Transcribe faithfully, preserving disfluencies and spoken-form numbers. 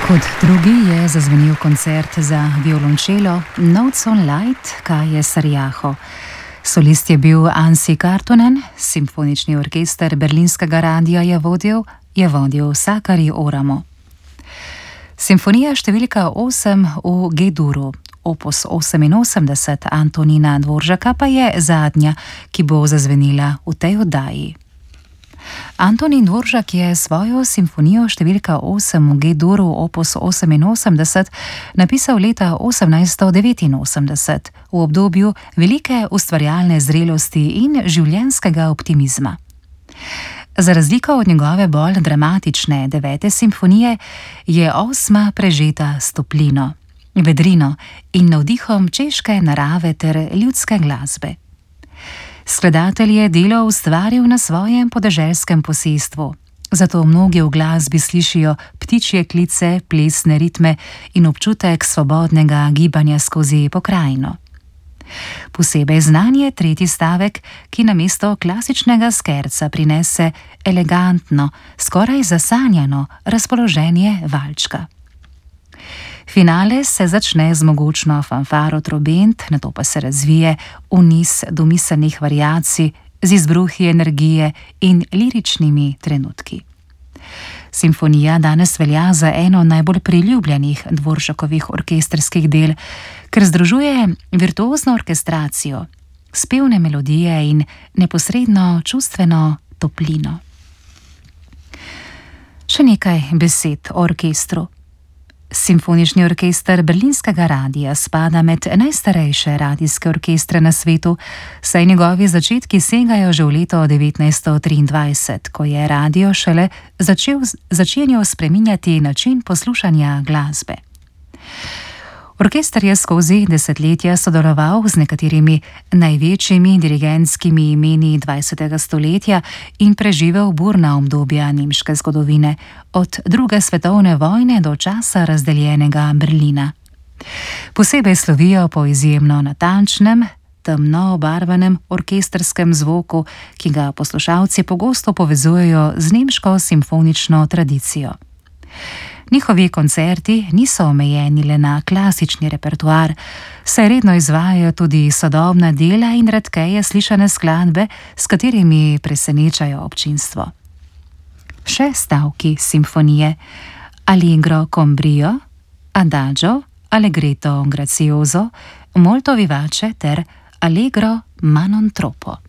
Kot drugi je zazvenil koncert za violončelo Notes on Light Kaje Sarjaho. Solist je bil Ansi Kartonen, simfonični orkester Berlinskega radia je vodil, je vodil Sakari Oramo. Simfonija številka osem v G-duru, opus oseminosemdeset Antonina Dvoržaka pa je zadnja, ki bo zazvenila v tej oddaji. Antonin Dvoržak je svojo simfonijo številka osem v G-duru opus oseminosemdeset napisal leta osemnajststo devetinosemdeset v obdobju velike ustvarjalne zrelosti in življenjskega optimizma. Za razliko od njegove bolj dramatične devete simfonije je osma prežeta s toplino, vedrino in navdihom češke narave ter ljudske glasbe. Skladatelj je delo ustvaril na svojem podeželskem posestvu, zato mnogi v glasbi slišijo ptičje klice, plesne ritme in občutek svobodnega gibanja skozi pokrajino. Posebej znan je tretji stavek, ki namesto klasičnega skerca prinese elegantno, skoraj zasanjano razpoloženje valčka. Finale se začne z mogočno fanfaro trobent, nato pa se razvije v niz domiselnih variacij z izbruhi energije in liričnimi trenutki. Simfonija danes velja za eno najbolj priljubljenih Dvoržakovih orkestrskih del, ker združuje virtuozno orkestracijo, spevne melodije in neposredno čustveno toplino. Še nekaj besed o orkestru. Simfonični orkester Berlinskega radia spada med najstarejše radijske orkestre na svetu, saj njegovi začetki segajo že v leto devetnajststo triindvajset, ko je radio šele začel, začenjal spreminjati način poslušanja glasbe. Orkester je skozi desetletja sodeloval z nekaterimi največjimi dirigentskimi imeni dvajsetega stoletja in preživel burna obdobja nemške zgodovine, od druge svetovne vojne do časa razdeljenega Berlina. Posebej slovijo po izjemno natančnem, temno obarvanem orkestrskem zvoku, ki ga poslušalci pogosto povezujejo z nemško simfonično tradicijo. Njihovi koncerti niso omejeni le na klasični repertoar, saj redno izvajajo tudi sodobna dela in redkeje slišane skladbe, s katerimi presenečajo občinstvo. Še stavki simfonije: Allegro con brio, Adagio, Allegretto grazioso, Molto vivace ter Allegro ma non troppo.